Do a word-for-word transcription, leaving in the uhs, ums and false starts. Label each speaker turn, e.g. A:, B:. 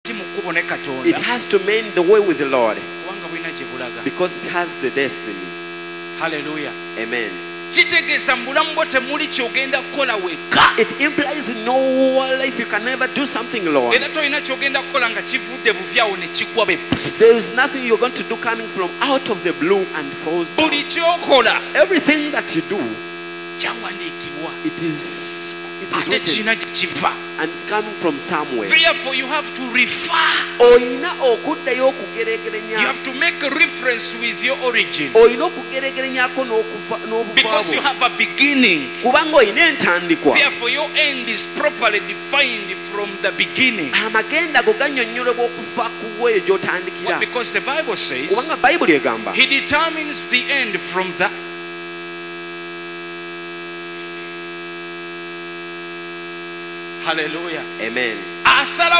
A: It has to mend the way with the Lord because it has the destiny.
B: Hallelujah.
A: Amen.
B: It
A: implies in no life you can never do something, Lord. There is nothing you're going to do coming from out of the blue and falls down. Everything that you do, it is it is written and it's coming from somewhere.
B: Therefore you have to refer. You have to make a reference with your origin. Because you have a beginning. Therefore your end is properly defined from the beginning. Because the Bible says He determines the end from the Hallelujah.
A: Amen.